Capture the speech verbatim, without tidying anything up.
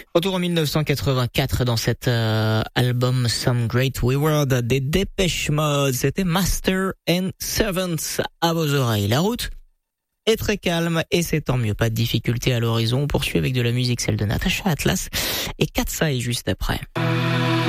Retour en mille neuf cent quatre-vingt-quatre dans cet euh, album Some Great Wayward des Depeche Mode. C'était Master and Servants à vos oreilles. La route est très calme et c'est tant mieux. Pas de difficulté à l'horizon. On poursuit avec de la musique, celle de Natasha Atlas et Katsai juste après.